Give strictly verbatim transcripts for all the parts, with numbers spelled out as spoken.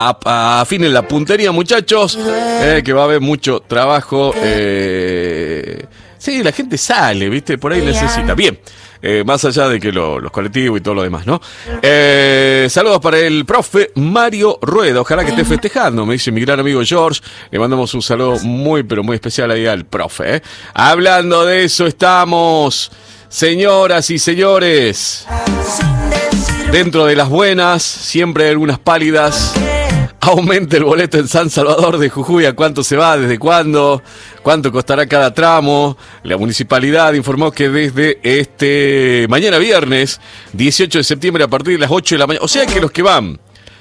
afinen la puntería, muchachos, eh, que va a haber mucho trabajo. Eh, sí, la gente sale, ¿viste? Por ahí necesita. Bien, eh, más allá de que lo, los colectivos y todo lo demás, ¿no? Eh, saludos para el profe Mario Rueda. Ojalá que esté festejando, me dice mi gran amigo George. Le mandamos un saludo muy, pero muy especial ahí al profe. ¿eh? Hablando de eso, estamos, señoras y señores. Dentro de las buenas, siempre hay algunas pálidas. Aumenta el boleto en San Salvador de Jujuy. ¿A cuánto se va? ¿Desde cuándo? ¿Cuánto costará cada tramo? La municipalidad informó que desde este mañana viernes, dieciocho de septiembre, a partir de las ocho de la mañana. O sea que los que van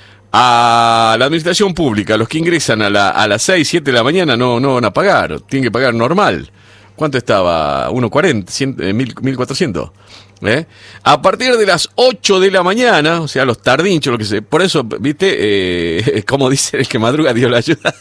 a la administración pública, los que ingresan a, la, a las seis, siete de la mañana, no, no van a pagar. Tienen que pagar normal. ¿Cuánto estaba? uno cuarenta, mil cuatrocientos. ¿Eh? A partir de las ocho de la mañana, o sea, los tardinchos, lo que se, por eso, viste, eh, como dice el que madruga, Dios la ayuda.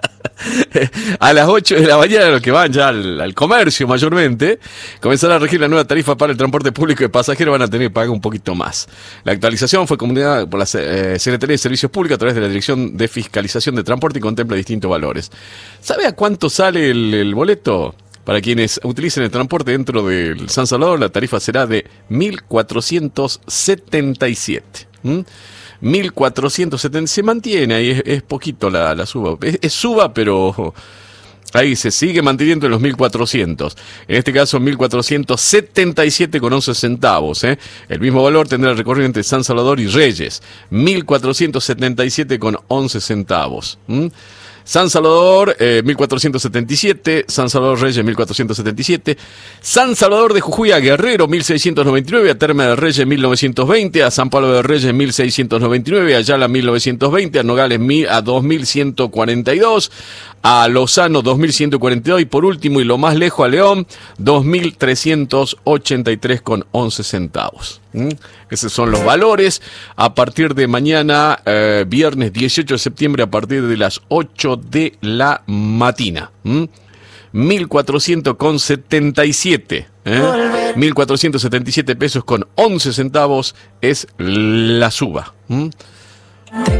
A las ocho de la mañana, los que van ya al, al comercio mayormente, comenzará a regir la nueva tarifa para el transporte público de pasajeros, van a tener que pagar un poquito más. La actualización fue comunicada por la eh, Secretaría de Servicios Públicos a través de la Dirección de Fiscalización de Transporte y contempla distintos valores. ¿Sabe a cuánto sale el, el boleto? Para quienes utilicen el transporte dentro del San Salvador, la tarifa será de mil cuatrocientos setenta y siete. ¿Mm? mil cuatrocientos setenta, se mantiene ahí, es, es poquito la, la suba. Es, es suba, pero ahí se sigue manteniendo en los mil cuatrocientos. En este caso, mil cuatrocientos setenta y siete con once centavos. ¿eh? El mismo valor tendrá el recorrido entre San Salvador y Reyes. mil cuatrocientos setenta y siete con once centavos. ¿Mm? San Salvador, eh, mil cuatrocientos setenta y siete, San Salvador Reyes, mil cuatrocientos setenta y siete, San Salvador de Jujuy a Guerrero, mil seiscientos noventa y nueve, a Terma de Reyes, mil novecientos veinte, a San Pablo de Reyes, mil seiscientos noventa y nueve, a Ayala, mil novecientos veinte, a Nogales, a dos mil ciento cuarenta y dos, a Lozano, dos mil ciento cuarenta y dos, y por último, y lo más lejos, a León, dos mil trescientos ochenta y tres con once centavos. ¿Mm? Esos son los valores a partir de mañana, eh, viernes dieciocho de septiembre, a partir de las ocho de la mañana. ¿Mm? mil cuatrocientos setenta y siete. ¿eh? mil cuatrocientos setenta y siete pesos con once centavos es la suba. ¿Mm?